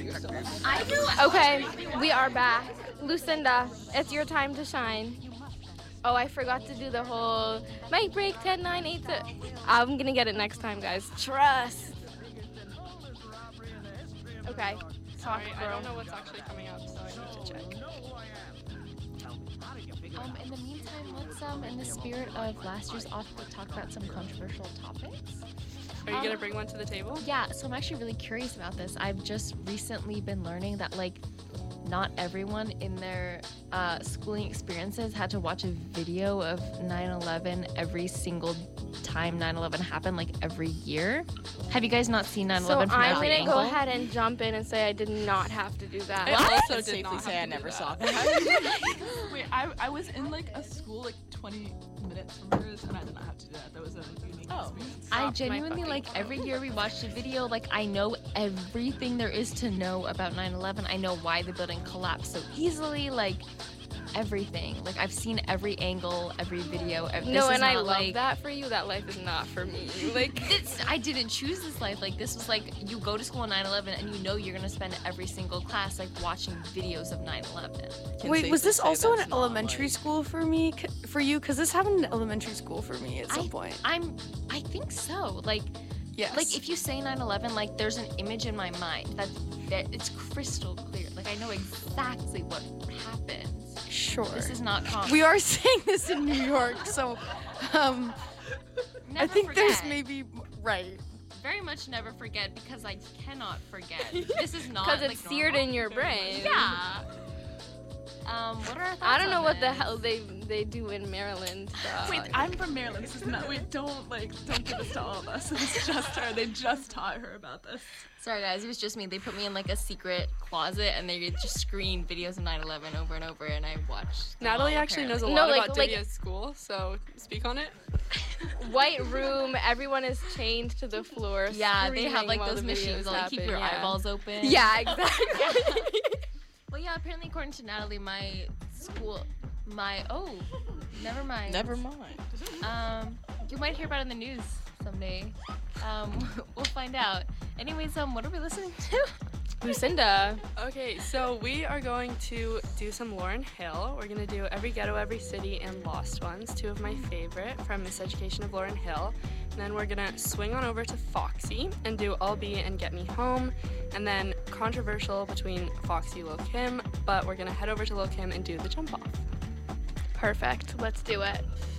I know. Okay, we are back. Lucinda, it's your time to shine. Oh, I forgot to do the whole mic break 10, 9, 8. I'm gonna get it next time, guys. Trust. Okay. Sorry, I don't know what's actually coming up, so I need to check. In the meantime, let's in the spirit of last year's off, talk about some controversial topics. Are you gonna bring one to the table? Yeah, so I'm actually really curious about this. I've just recently been learning that not everyone in their schooling experiences had to watch a video of 9/11 every single time 9/11 happened, every year. Have you guys not seen 9/11 So from I'm every gonna angle? go ahead and jump in and say I did not have to do that. I also did safely not say have I to never do saw that. that. Wait, I was in a school 20 minutes from hers, and I did not have to do that. That was a unique experience. I Stop my genuinely fucking every year we watched a video, I know everything there is to know about 9/11. I know why the building collapsed so easily, everything. I've seen every angle, every video. No, and I love that for you. That life is not for me. I didn't choose this life. This was you go to school on 9/11 and you know you're gonna spend every single class watching videos of 9/11. Wait, was this also in elementary school for you? Because this happened in elementary school for me at some point. I think so. Yes. If you say 9/11, there's an image in my mind that it's crystal clear. I know exactly what happened. Sure. This is not common. We are saying this in New York, so I think there's maybe right. Very much never forget because I cannot forget. This is not Because it's seared in your brain. Yeah. What are our thoughts I don't know on what the this? hell they do in Maryland. Wait, I'm from Maryland. This is not. Wait, don't give this to all of us. It's just her. They just taught her about this. Sorry guys, it was just me. They put me in a secret closet and they just screen videos of 9/11 over and over, and I watched. Natalie actually knows a lot about Divya's school, so speak on it. White room, everyone is chained to the floor. Yeah, they have screaming while those the machines videos that keep happen, your yeah. eyeballs open. Yeah, exactly. Well, yeah, apparently according to Natalie, my school, never mind. Never mind. You might hear about it in the news someday. We'll find out. Anyways, what are we listening to? Lucinda. Okay, so we are going to do some Lauryn Hill. We're going to do Every Ghetto, Every City, and Lost Ones, two of my favorite from Miseducation of Lauryn Hill. And then we're going to swing on over to Foxy and do I'll Be and Get Me Home. And then controversial between Foxy and Lil Kim, but we're going to head over to Lil Kim and do the Jump Off. Perfect. Let's do it.